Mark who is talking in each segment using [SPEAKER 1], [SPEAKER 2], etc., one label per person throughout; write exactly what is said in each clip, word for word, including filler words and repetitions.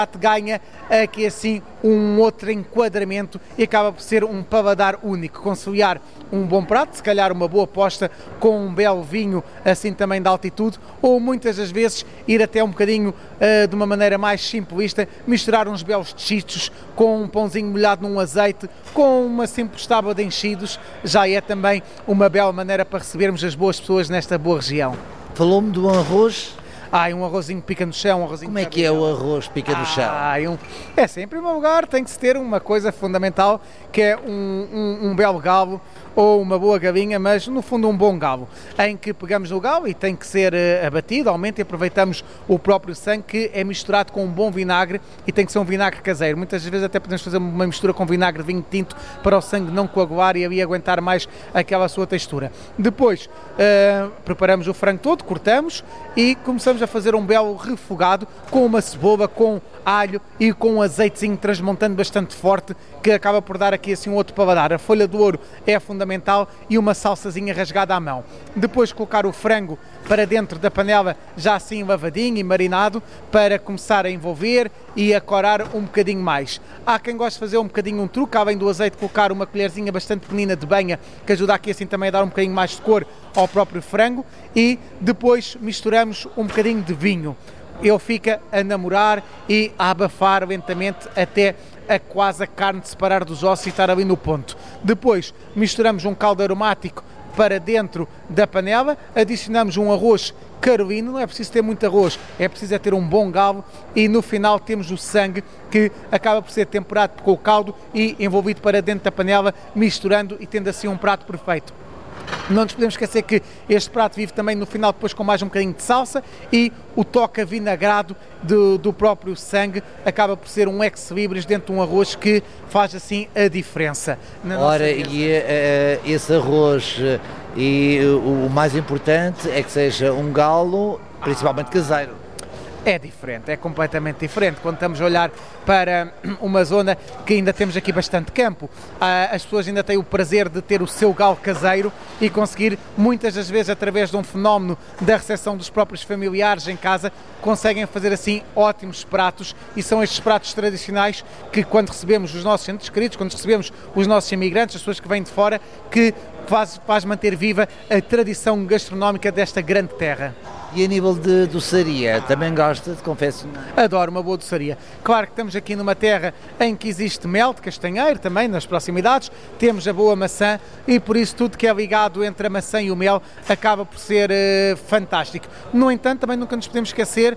[SPEAKER 1] ganha aqui assim um outro enquadramento e acaba por ser um paladar único, conciliar um bom prato, se calhar uma boa posta com um belo vinho assim também de altitude, ou muitas das vezes ir até um bocadinho uh, de uma maneira mais simplista, misturar uns belos chichos com um pãozinho molhado num azeite, com uma simples tábua de enchidos, já é também uma bela maneira para recebermos as boas pessoas nesta boa região.
[SPEAKER 2] Falou-me do arroz.
[SPEAKER 1] Ah, um arrozinho pica no chão, um arrozinho...
[SPEAKER 2] Como é que é o arroz pica no chão?
[SPEAKER 1] Ah, um... É assim, em primeiro lugar tem que se ter uma coisa fundamental, que é um, um, um belo galo ou uma boa galinha, mas no fundo um bom galo, em que pegamos no galo e tem que ser uh, abatido, aumenta e aproveitamos o próprio sangue, que é misturado com um bom vinagre e tem que ser um vinagre caseiro. Muitas vezes até podemos fazer uma mistura com vinagre de vinho tinto para o sangue não coagular e ali aguentar mais aquela sua textura. Depois uh, preparamos o frango todo, cortamos e começamos a fazer um belo refogado com uma cebola, com alho e com um azeitezinho transmontando bastante forte, que acaba por dar aqui assim um outro paladar. A folha de ouro é fundamental e uma salsazinha rasgada à mão. Depois colocar o frango para dentro da panela, já assim lavadinho e marinado, para começar a envolver e a corar um bocadinho mais. Há quem goste de fazer um bocadinho um truque, além do azeite, colocar uma colherzinha bastante pequenina de banha, que ajuda aqui assim também a dar um bocadinho mais de cor ao próprio frango, e depois misturamos um bocadinho de vinho. Ele fica a namorar e a abafar lentamente até a quase a carne separar dos ossos e estar ali no ponto. Depois misturamos um caldo aromático para dentro da panela, adicionamos um arroz carolino, não é preciso ter muito arroz, é preciso é ter um bom galo, e no final temos o sangue, que acaba por ser temperado com o caldo e envolvido para dentro da panela, misturando e tendo assim um prato perfeito. Não nos podemos esquecer que este prato vive também no final depois com mais um bocadinho de salsa, e o toque avinagrado do, do próprio sangue acaba por ser um ex-libris dentro de um arroz que faz assim a diferença.
[SPEAKER 2] Ora, e uh, esse arroz, uh, e uh, o mais importante é que seja um galo, principalmente caseiro.
[SPEAKER 1] É diferente, é completamente diferente. Quando estamos a olhar para uma zona que ainda temos aqui bastante campo, as pessoas ainda têm o prazer de ter o seu galo caseiro e conseguir, muitas das vezes, através de um fenómeno da recepção dos próprios familiares em casa, conseguem fazer assim ótimos pratos, e são estes pratos tradicionais que, quando recebemos os nossos entes queridos, quando recebemos os nossos imigrantes, as pessoas que vêm de fora, que faz, faz manter viva a tradição gastronómica desta grande terra.
[SPEAKER 2] E a nível de doçaria, também gosta de confeccionar?
[SPEAKER 1] Adoro uma boa doçaria. Claro que estamos aqui numa terra em que existe mel de castanheiro também nas proximidades, temos a boa maçã, e por isso tudo que é ligado entre a maçã e o mel acaba por ser uh, fantástico. No entanto, também nunca nos podemos esquecer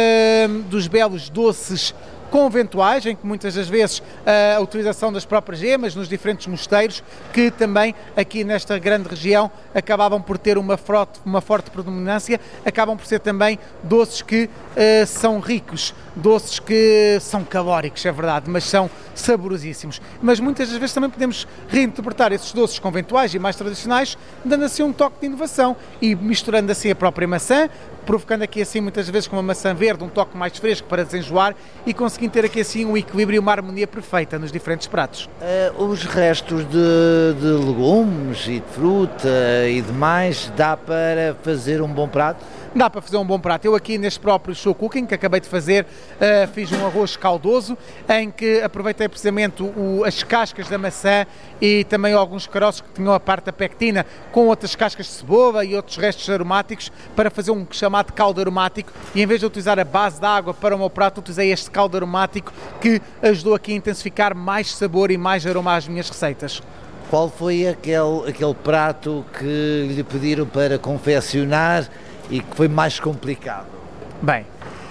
[SPEAKER 1] uh, dos belos doces conventuais, em que muitas das vezes a utilização das próprias gemas nos diferentes mosteiros, que também aqui nesta grande região acabam por ter uma forte, uma forte predominância, acabam por ser também doces que uh, são ricos, doces que são calóricos, é verdade, mas são saborosíssimos. Mas muitas das vezes também podemos reinterpretar esses doces conventuais e mais tradicionais, dando assim um toque de inovação e misturando assim a própria maçã, provocando aqui assim muitas vezes com uma maçã verde um toque mais fresco para desenjoar, e conseguindo ter aqui assim um equilíbrio e uma harmonia perfeita nos diferentes pratos.
[SPEAKER 2] Uh, os restos de, de legumes e de fruta e demais, dá para fazer um bom prato?
[SPEAKER 1] Dá para fazer um bom prato. Eu aqui neste próprio show cooking que acabei de fazer, uh, fiz um arroz caldoso, em que aproveitei precisamente o, as cascas da maçã e também alguns caroços que tinham a parte da pectina, com outras cascas de cebola e outros restos aromáticos, para fazer um chamado caldo aromático, e em vez de utilizar a base da água para o meu prato, utilizei este caldo aromático, que ajudou aqui a intensificar mais sabor e mais aroma às minhas receitas.
[SPEAKER 2] Qual foi aquele, aquele prato que lhe pediram para confeccionar e que foi mais complicado?
[SPEAKER 1] Bem,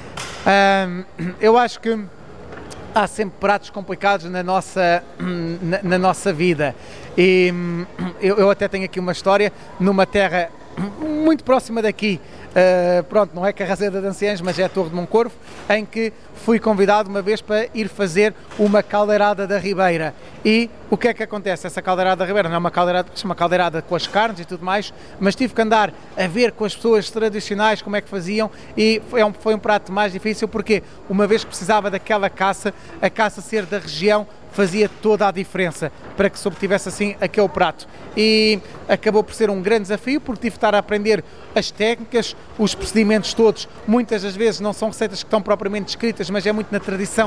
[SPEAKER 1] hum, eu acho que há sempre pratos complicados na nossa, na, na nossa vida, e eu, eu até tenho aqui uma história numa terra muito próxima daqui, uh, pronto, não é Carraseda de Anciães, mas é a Torre de Moncorvo, em que fui convidado uma vez para ir fazer uma caldeirada da Ribeira. E o que é que acontece? Essa caldeirada da Ribeira não é uma caldeirada, é uma caldeirada com as carnes e tudo mais, mas tive que andar a ver com as pessoas tradicionais como é que faziam, e foi um, foi um prato mais difícil, porque uma vez que precisava daquela caça, a caça ser da região fazia toda a diferença para que se obtivesse assim aquele prato, e acabou por ser um grande desafio, porque tive de estar a aprender as técnicas, os procedimentos todos. Muitas das vezes não são receitas que estão propriamente descritas, mas é muito na tradição